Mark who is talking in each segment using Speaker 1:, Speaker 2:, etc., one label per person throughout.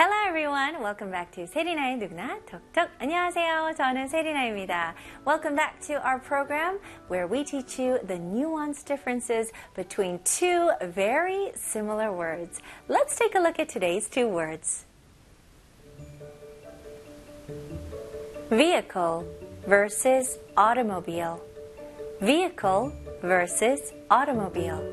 Speaker 1: Hello everyone, welcome back to 세리나의 누구나 톡톡. 안녕하세요, 저는 세리나입니다. Welcome back to our program where we teach you the nuanced differences between two very similar words. Let's take a look at today's two words. Vehicle versus automobile. Vehicle versus automobile.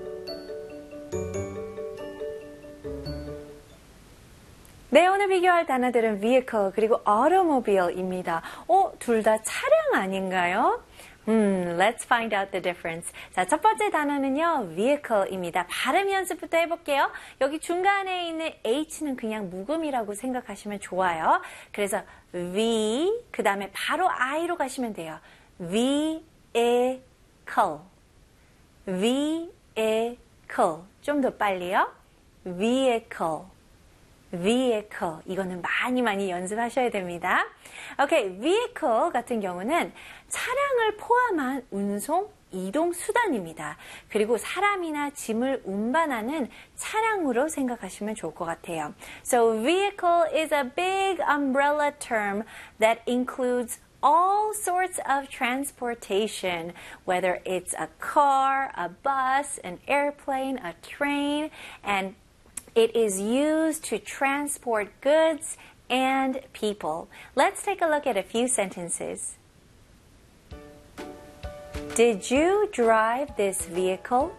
Speaker 1: 네, 오늘 비교할 단어들은 vehicle 그리고 automobile입니다. 둘 다 차량 아닌가요? Let's find out the difference. 자, 첫 번째 단어는요, vehicle입니다. 발음 연습부터 해볼게요. 여기 중간에 있는 H는 그냥 묵음이라고 생각하시면 좋아요. 그래서 V, 그 다음에 바로 I로 가시면 돼요. vehicle. vehicle. 좀 더 빨리요. vehicle. vehicle. 이거는 많이 연습하셔야 됩니다. 오케이, vehicle 같은 경우는 차량을 포함한 운송, 이동 수단입니다. 그리고 사람이나 짐을 운반하는 차량으로 생각하시면 좋을 것 같아요. So vehicle is a big umbrella term that includes all sorts of transportation, whether it's a car, a bus, an airplane, a train, and it is used to transport goods and people. Let's take a look at a few sentences. Did you drive this vehicle?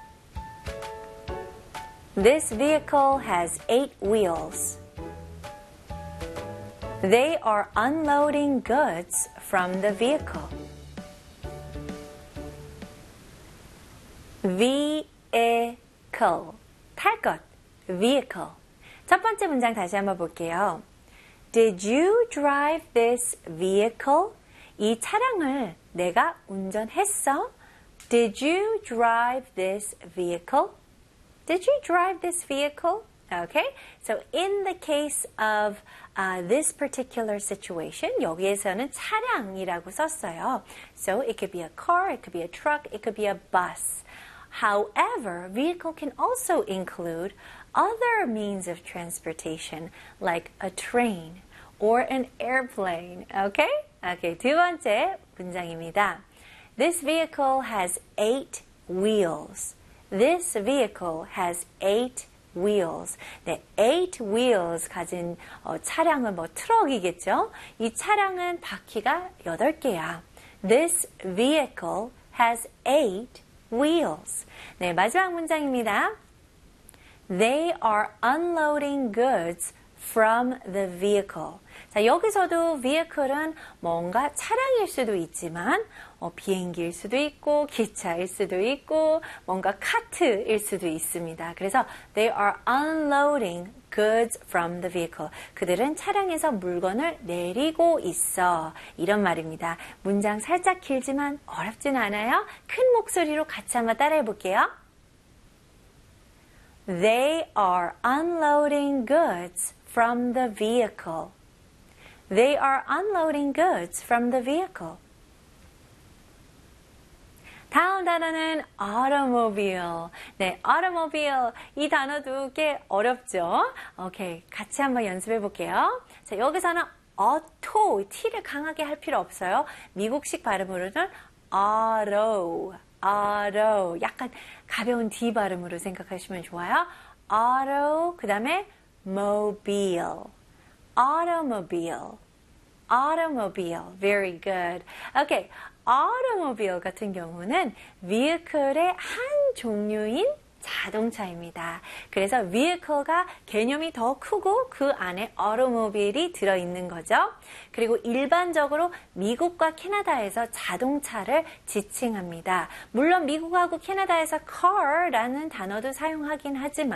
Speaker 1: This vehicle has 8 wheels. They are unloading goods from the vehicle. vehicle. 탈 것. vehicle. 첫 번째 문장 다시 한번 볼게요. Did you drive this vehicle? 이 차량을 내가 운전했어? Did you drive this vehicle? Did you drive this vehicle? Okay, so in the case of this particular situation, 여기에서는 차량이라고 썼어요. So it could be a car, it could be a truck, it could be a bus. However, vehicle can also include other means of transportation like a train or an airplane. Okay? Okay, 두 번째 문장입니다. This vehicle has 8 wheels. This vehicle has 8 wheels. 네, 8 wheels 가진 차량은 트럭이겠죠? 이 차량은 바퀴가 8개야. This vehicle has 8 wheels. 네, 마지막 문장입니다. They are unloading goods from the vehicle. 자, 여기서도 vehicle은 뭔가 차량일 수도 있지만 비행기일 수도 있고 기차일 수도 있고 뭔가 카트일 수도 있습니다. 그래서 they are unloading goods from the vehicle. 그들은 차량에서 물건을 내리고 있어. 이런 말입니다. 문장 살짝 길지만 어렵진 않아요. 큰 목소리로 같이 한번 따라해 볼게요. They are unloading goods from the vehicle. They are unloading goods from the vehicle. 다음 단어는 automobile. 네, automobile. 이 단어도 꽤 어렵죠? 오케이, 같이 한번 연습해 볼게요. 자, 여기서는 auto, T를 강하게 할 필요 없어요. 미국식 발음으로는 auto. auto. 약간 가벼운 D 발음으로 생각하시면 좋아요. auto, 그 다음에 mobile. automobile. automobile. Very good. Okay. automobile 같은 경우는 vehicle의 한 종류인 자동차입니다. 그래서 vehicle가 개념이 더 크고 그 안에 automobile이 들어있는 거죠. 그리고 일반적으로 미국과 캐나다에서 자동차를 지칭합니다. 물론 미국하고 캐나다에서 car라는 단어도 사용하긴 하지만